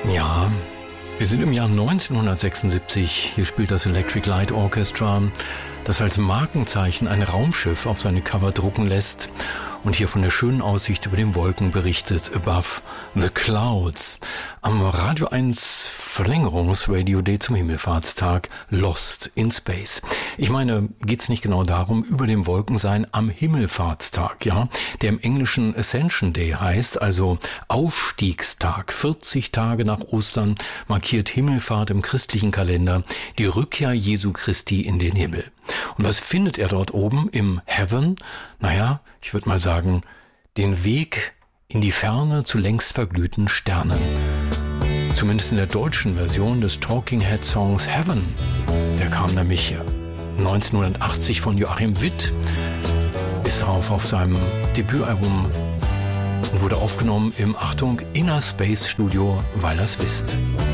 Ja, wir sind im Jahr 1976. Hier spielt das Electric Light Orchestra, das als Markenzeichen ein Raumschiff auf seine Cover drucken lässt und hier von der schönen Aussicht über den Wolken berichtet, Above the Clouds. Am Radio 1 Verlängerungsradio Day zum Himmelfahrtstag, Lost in Space. Ich meine, geht's nicht genau darum, über den Wolken sein am Himmelfahrtstag, ja? Der im Englischen Ascension Day heißt, also Aufstiegstag. 40 Tage nach Ostern markiert Himmelfahrt im christlichen Kalender die Rückkehr Jesu Christi in den Himmel. Und was findet er dort oben im Heaven? Naja, ich würde mal sagen, den Weg in die Ferne zu längst verglühten Sternen. Zumindest in der deutschen Version des Talking Head Songs Heaven. Der kam nämlich 1980 von Joachim Witt, ist drauf auf seinem Debütalbum und wurde aufgenommen im, Achtung, Inner Space Studio Weilerswist.